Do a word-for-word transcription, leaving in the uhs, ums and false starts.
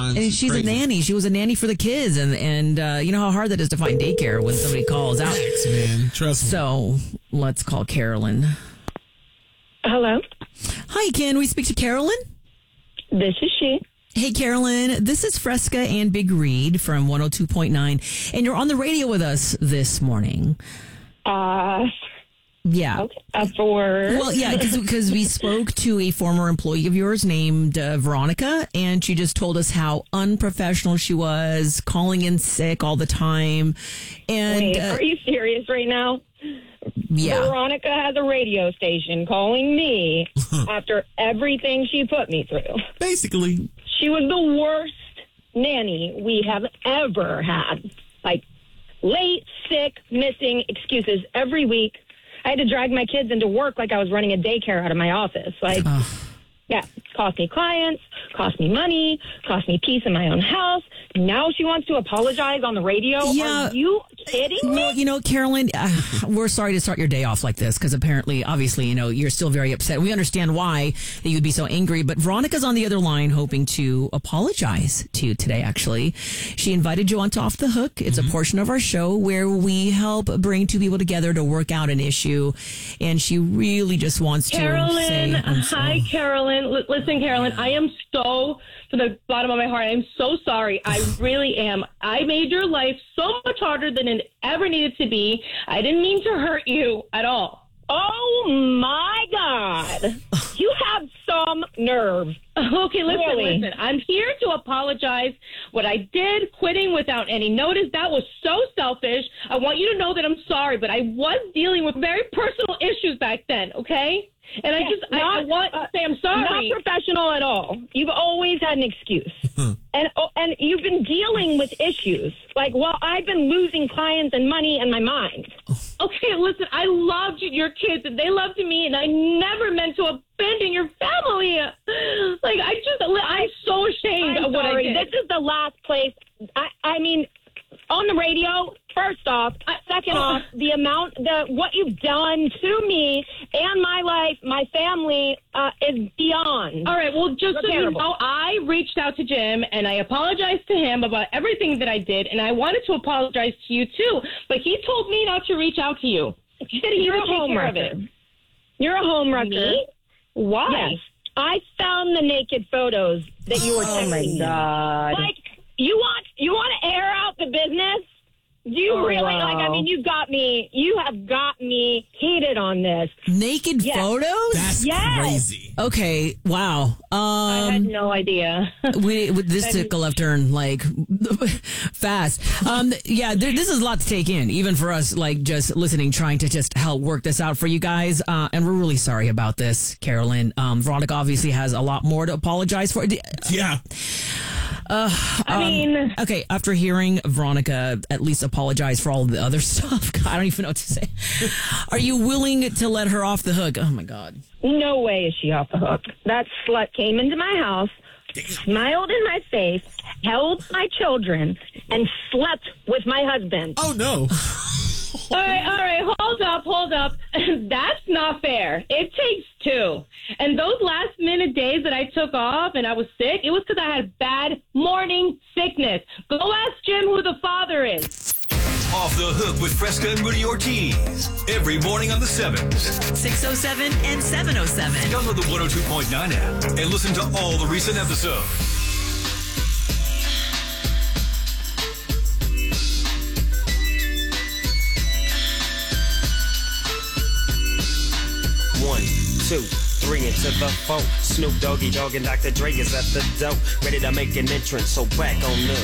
on. And she's crazy. a nanny. She was a nanny for the kids. And, and uh, you know how hard that is to find daycare when somebody calls out. Thanks, man. Trust me. So let's call Carolyn. Hello, Hi, can we speak to Carolyn? this is she. Hey, Carolyn, this is Fresca and Big Reed from one oh two point nine, and you're on the radio with us this morning. Uh, Yeah. okay. Uh, for Well, yeah, because we spoke to a former employee of yours named uh, Veronica, and she just told us how unprofessional she was, calling in sick all the time. And wait, uh, are you serious right now? yeah. Veronica has a radio station calling me after everything she put me through. Basically. She was the worst nanny we have ever had. Like, late, sick, missing, excuses every week. I had to drag my kids into work like I was running a daycare out of my office. Like, yeah, cost me clients, cost me money, cost me peace in my own house. Now she wants to apologize on the radio. Yeah. Are you kidding me? Well, you know, Carolyn, uh, we're sorry to start your day off like this because apparently, obviously, you know, you're still very upset. We understand why that you'd be so angry, but Veronica's on the other line hoping to apologize to you today, actually. She invited you onto Off the Hook. It's mm-hmm. a portion of our show where we help bring two people together to work out an issue, and she really just wants Carolyn, to say... I'm hi, so- Carolyn. L- listen, Carolyn, I am so, from the bottom of my heart, I am so sorry. I really am. I made your life so much harder than it ever needed to be. I didn't mean to hurt you at all. Oh, my God. You have some nerve. Okay, listen, Really? listen. I'm here to apologize. What I did, quitting without any notice, that was so selfish. I want you to know that I'm sorry, but I was dealing with very personal issues back then, okay? And I Yeah, just, I, I not- want to say I'm sorry. Not professional at all. You've always had an excuse. and oh, and you've been dealing with issues. Like, well, I've been losing clients and money and my mind. Okay, listen, I loved your kids and they loved me, and I never meant to abandon your family. Like, I just, I'm so ashamed I'm of what I sorry. did. This is the last place. I, I mean, on the radio, first off. Second Oh. off, the amount, the what you've done to me and my life, my family, uh, is beyond. All right, well, just so you Terrible. know, I reached out to Jim and I apologized to him about everything that I did, and I wanted to apologize to you too, but he told me not to reach out to you. He said he You're would a take home care of wrecker. it. You're a home wrecker. Me? Why? Yes. I found the naked photos that you were Oh, my texting me. God. Like, you want you want to air out the business? Do you Oh, really? wow. Like, I mean, you got me. You have got me heated on this. Naked Yes. photos? That's Yes. crazy. Okay, wow. I had Um, no idea. we, we this took a left turn like fast. Um, yeah, there, this is a lot to take in, even for us, like just listening, trying to just help work this out for you guys. Uh, and we're really sorry about this, Carolyn. Um, Veronica obviously has a lot more to apologize for. Yeah. I Um, mean, okay, after hearing Veronica at least apologize for all of the other stuff, God, I don't even know what to say. Are you willing to let her off the hook? Oh my God. No way is she off the hook. That slut came into my house, smiled in my face, held my children, and slept with my husband. Oh, no. all right, all right, hold up, hold up. That's not fair. It takes two. And those last minute days that I took off and I was sick, it was because I had bad morning sickness. Go ask Jim who the father is. Off the Hook with Fresca and Rudy Ortiz. Every morning on the sevens. six oh seven and seven oh seven. Download the one oh two point nine app and listen to all the recent episodes. One, two, three into the four. Snoop Doggy Dogg and Doctor Dre is at the door, ready to make an entrance. So back on up,